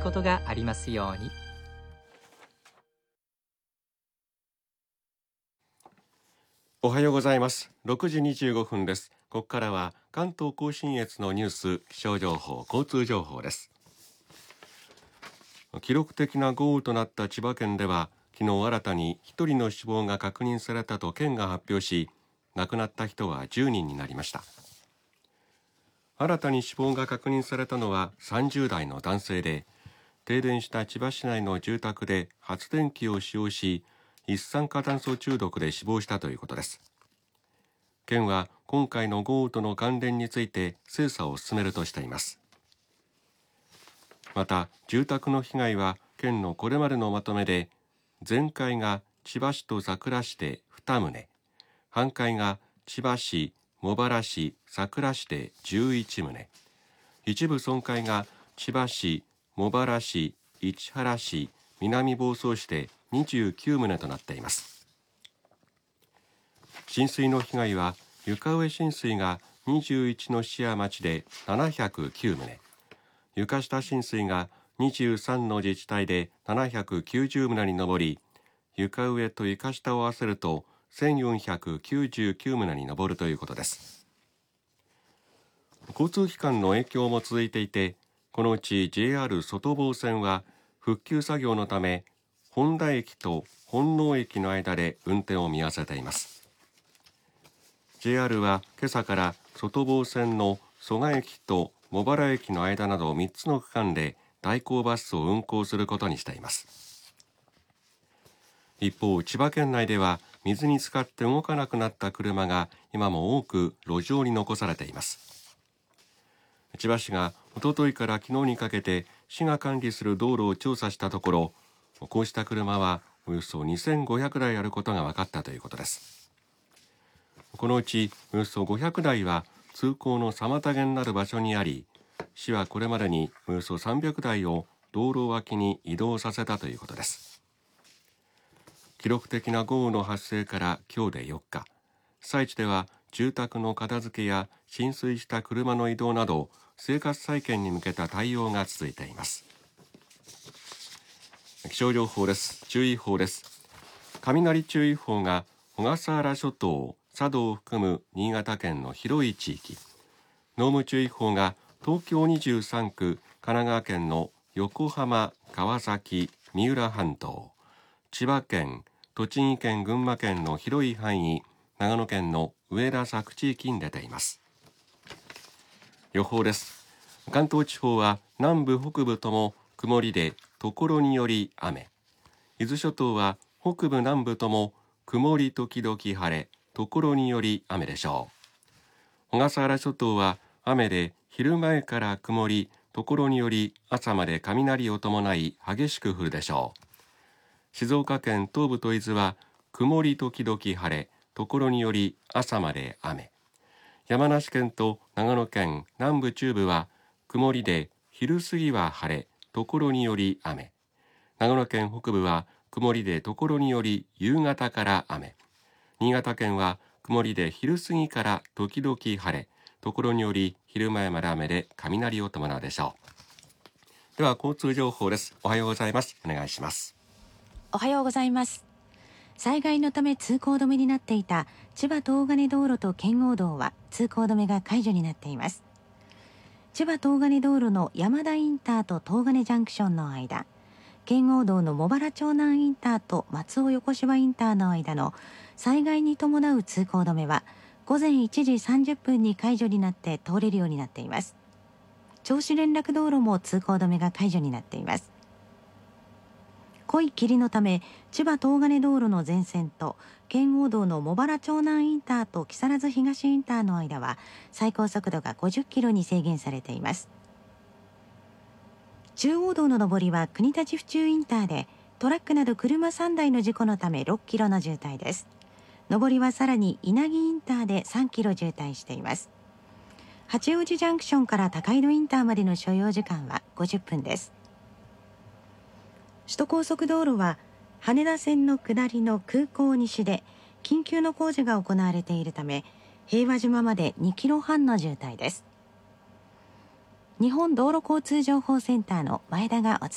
ことがありますように。 おはようございます。6時25分です。ここからは関東甲信越のニュース、気象情報、交通情報です。記録的な豪雨となった千葉県では、昨日新たに1人の死亡が確認されたと県が発表し、亡くなった人は10人になりました。新たに死亡が確認されたのは30代の男性で、停電した千葉市内の住宅で発電機を使用し、一酸化炭素中毒で死亡したということです。県は今回の豪雨との関連について精査を進めるとしています。また住宅の被害は県のこれまでのまとめで、全壊が千葉市と佐倉市で2棟、半壊が千葉市、茂原市、佐倉市で11棟、一部損壊が千葉市、茂原市、市原市、南房総市で29棟となっています。浸水の被害は床上浸水が21の市や町で709棟、床下浸水が23の自治体で790棟に上り、床上と床下を合わせると1499棟に上るということです。交通機関の影響も続いていて、このうち JR 外房線は復旧作業のため本田駅と本能駅の間で運転を見合わせています。 JR は今朝から外房線の蘇我駅と茂原駅の間など3つの区間で代行バスを運行することにしています。一方、千葉県内では水に浸かって動かなくなった車が今も多く路上に残されています。千葉市がおとといから昨日にかけて市が管理する道路を調査したところ、こうした車はおよそ2500台あることが分かったということです。このうちおよそ500台は通行の妨げになる場所にあり、市はこれまでにおよそ300台を道路脇に移動させたということです。記録的な豪雨の発生から今日で4日、被災地では住宅の片付けや浸水した車の移動など生活再建に向けた対応が続いています。気象情報です。注意報です。雷注意報が小笠原諸島、佐渡を含む新潟県の広い地域、濃霧注意報が東京23区、神奈川県の横浜、川崎、三浦半島、千葉県、栃木県、群馬県の広い範囲、長野県の上田佐久地域に出ています。予報です。関東地方は南部北部とも曇りで所により雨、伊豆諸島は北部南部とも曇り時々晴れ、所により雨でしょう。小笠原諸島は雨で昼前から曇り、所により朝まで雷を伴い激しく降るでしょう。静岡県東部と伊豆は曇り時々晴れ、所により朝まで雨。山梨県と長野県南部中部は曇りで昼過ぎは晴れ、所により雨。長野県北部は曇りで所により夕方から雨。新潟県は曇りで昼過ぎから時々晴れ、所により昼前まで雨で雷を伴うでしょう。では交通情報です。おはようございます。お願いします。 おはようございます。災害のため通行止めになっていた千葉東金道路と圏央道は通行止めが解除になっています。千葉東金道路の山田インターと東金ジャンクションの間、圏央道の茂原町南インターと松尾横芝インターの間の災害に伴う通行止めは午前1時30分に解除になって通れるようになっています。銚子連絡道路も通行止めが解除になっています。濃い霧のため千葉東金道路の全線と圏央道の茂原町南インターと木更津東インターの間は最高速度が50キロに制限されています。中央道の上りは国立府中インターでトラックなど車3台の事故のため6キロの渋滞です。上りはさらに稲城インターで3キロ渋滞しています。八王子ジャンクションから高井戸インターまでの所要時間は50分です。首都高速道路は羽田線の下りの空港西で緊急の工事が行われているため平和島まで2キロ半の渋滞です。日本道路交通情報センターの前田がお伝え